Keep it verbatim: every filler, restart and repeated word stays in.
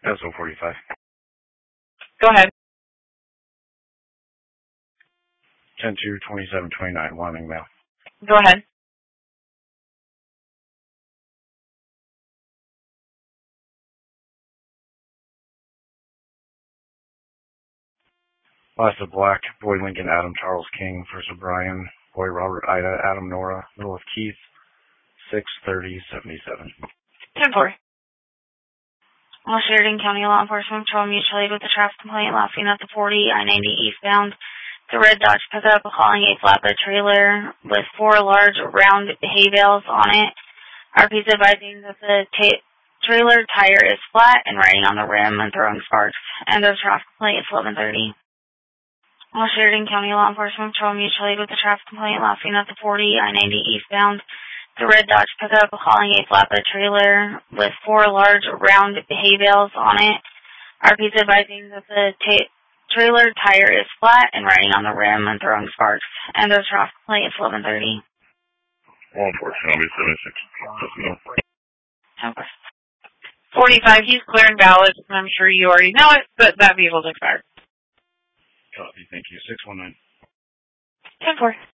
S O forty-five. Go ahead. ten two twenty-seven twenty-nine, Wyoming mail. Go ahead. Last of Black, Boy Lincoln, Adam Charles King, First of Brian, Boy Robert Ida, Adam Nora, Middle of Keith, six thirty seventy-seven. ten four. Well, Sheridan County Law Enforcement Patrol mutual aid with a traffic complaint last seen at the forty I ninety eastbound. The red Dodge pickup hauling a flatbed trailer with four large round hay bales on it. R P's advising that the ta- trailer tire is flat and riding on the rim and throwing sparks. End of traffic complaint is eleven thirty. Well, Sheridan County Law Enforcement Patrol mutual aid with a traffic complaint last seen at the forty I ninety eastbound. The red Dodge pickup hauling a flatbed trailer with four large round hay bales on it. R P's advising that the ta- trailer tire is flat and riding on the rim and throwing sparks. End of traffic complaint is eleven thirty. Law enforcement, I'll be seventy-six. Okay. forty-five, he's clear and valid. I'm sure you already know it, but that vehicle's expired. Copy, thank you. six one nine. ten four.